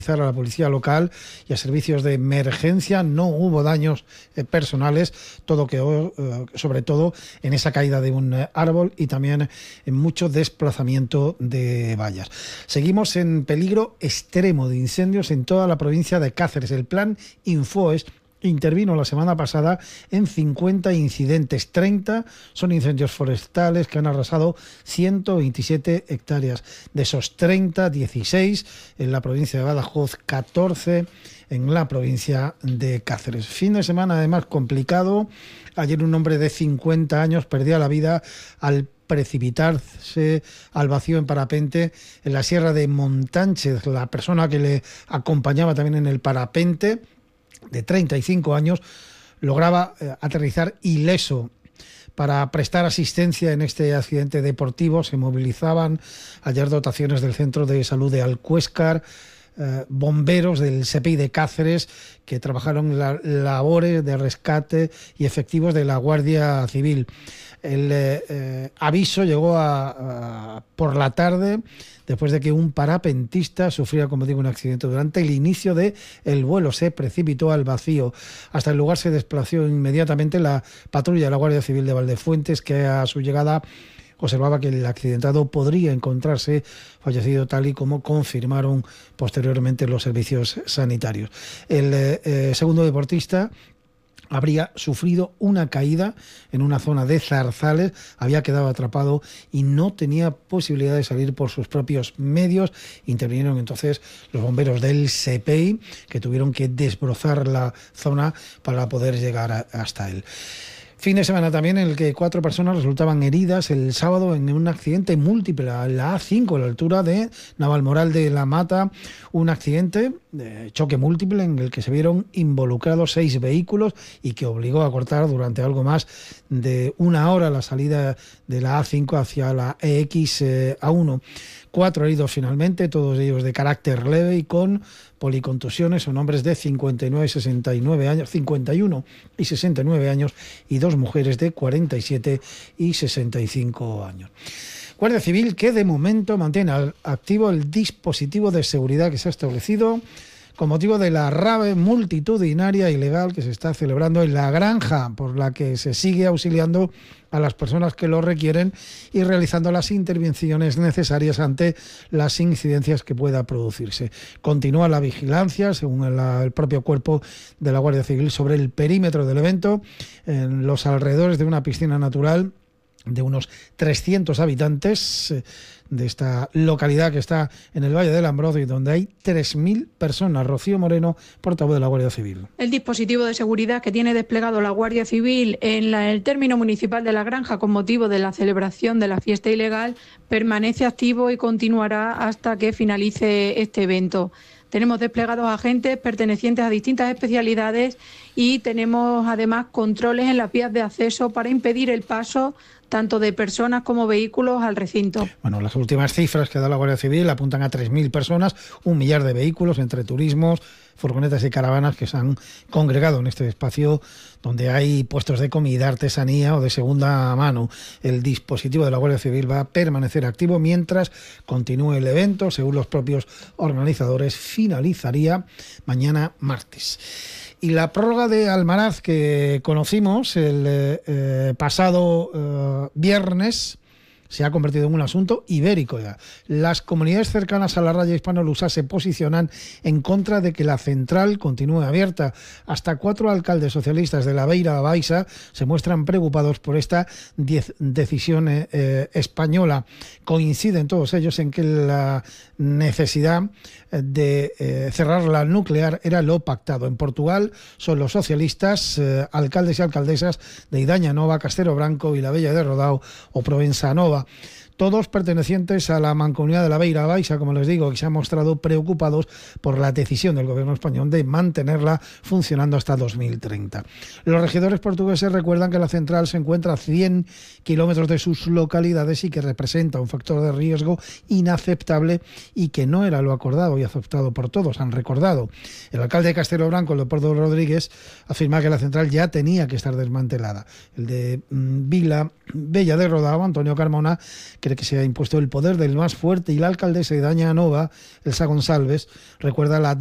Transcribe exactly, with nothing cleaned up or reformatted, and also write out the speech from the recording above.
a la policía local y a servicios de emergencia. No hubo daños eh, personales, todo quedó eh, sobre todo en esa caída de un eh, árbol y también en mucho desplazamiento de vallas. Seguimos en peligro extremo de incendios en toda la provincia de Cáceres. El plan Infoes intervino la semana pasada en cincuenta incidentes, treinta son incendios forestales que han arrasado ciento veintisiete hectáreas. De esos treinta, dieciséis en la provincia de Badajoz, catorce en la provincia de Cáceres. Fin de semana además complicado. Ayer un hombre de cincuenta años perdía la vida al precipitarse al vacío en parapente en la sierra de Montánchez. La persona que le acompañaba también en el parapente, de treinta y cinco años, lograba eh, aterrizar ileso. Para prestar asistencia en este accidente deportivo se movilizaban ayer dotaciones del Centro de Salud de Alcuéscar, eh, bomberos del S E P I de Cáceres, que trabajaron la, labores de rescate, y efectivos de la Guardia Civil. El eh, eh, aviso llegó a, a, por la tarde, después de que un parapentista sufriera, como digo, un accidente durante el inicio del vuelo. Se precipitó al vacío. Hasta el lugar se desplazó inmediatamente la patrulla de la Guardia Civil de Valdefuentes, que a su llegada observaba que el accidentado podría encontrarse fallecido, tal y como confirmaron posteriormente los servicios sanitarios. El eh, eh, segundo deportista habría sufrido una caída en una zona de zarzales, había quedado atrapado y no tenía posibilidad de salir por sus propios medios. Intervinieron entonces los bomberos del S E P I, que tuvieron que desbrozar la zona para poder llegar a, hasta él. Fin de semana también en el que cuatro personas resultaban heridas el sábado en un accidente múltiple a la A cinco, a la altura de Navalmoral de la Mata. Un accidente de choque múltiple en el que se vieron involucrados seis vehículos y que obligó a cortar durante algo más de una hora la salida de la A cinco hacia la E X A uno. Cuatro heridos finalmente, todos ellos de carácter leve y con policontusiones. Son hombres de cincuenta y nueve y sesenta y nueve años, cincuenta y uno y sesenta y nueve años, y dos mujeres de cuarenta y siete y sesenta y cinco años. Guardia Civil, que de momento mantiene activo el dispositivo de seguridad que se ha establecido con motivo de la rave multitudinaria ilegal que se está celebrando en La Granja, por la que se sigue auxiliando a las personas que lo requieren y realizando las intervenciones necesarias ante las incidencias que pueda producirse. Continúa la vigilancia, según el, el propio cuerpo de la Guardia Civil, sobre el perímetro del evento, en los alrededores de una piscina natural de unos trescientos habitantes de esta localidad que está en el Valle del Ambroz y donde hay tres mil personas. Rocío Moreno, portavoz de la Guardia Civil. El dispositivo de seguridad que tiene desplegado la Guardia Civil en la, el término municipal de La Granja con motivo de la celebración de la fiesta ilegal permanece activo y continuará hasta que finalice este evento. Tenemos desplegados agentes pertenecientes a distintas especialidades y tenemos además controles en las vías de acceso para impedir el paso tanto de personas como vehículos al recinto. Bueno, las últimas cifras que da la Guardia Civil apuntan a tres mil personas, un millar de vehículos entre turismos, furgonetas y caravanas que se han congregado en este espacio donde hay puestos de comida, artesanía o de segunda mano. El dispositivo de la Guardia Civil va a permanecer activo mientras continúe el evento. Según los propios organizadores, finalizaría mañana martes. Y la prórroga de Almaraz que conocimos el eh, pasado eh, viernes se ha convertido en un asunto ibérico ya. Las comunidades cercanas a la raya hispano-lusa se posicionan en contra de que la central continúe abierta. Hasta cuatro alcaldes socialistas de la Beira Baixa se muestran preocupados por esta decisión eh, eh, española. Coinciden todos ellos en que la necesidad de eh, cerrar la nuclear era lo pactado. En Portugal son los socialistas, eh, alcaldes y alcaldesas de Idaña Nova, Castelo Branco, Villavella de Rodao o Provenza Nova. Todos pertenecientes a la Mancomunidad de la Beira Baixa, como les digo, que se han mostrado preocupados por la decisión del gobierno español de mantenerla funcionando hasta dos mil treinta. Los regidores portugueses recuerdan que la central se encuentra a cien kilómetros de sus localidades y que representa un factor de riesgo inaceptable y que no era lo acordado y aceptado por todos, han recordado. El alcalde de Castelo Branco, Leopoldo Rodríguez, afirma que la central ya tenía que estar desmantelada. El de Vila Bella de Rodao, Antonio Carmona, cree quiere que sea impuesto el poder del más fuerte, y la alcaldesa de Daña Nova, Elsa González, recuerda la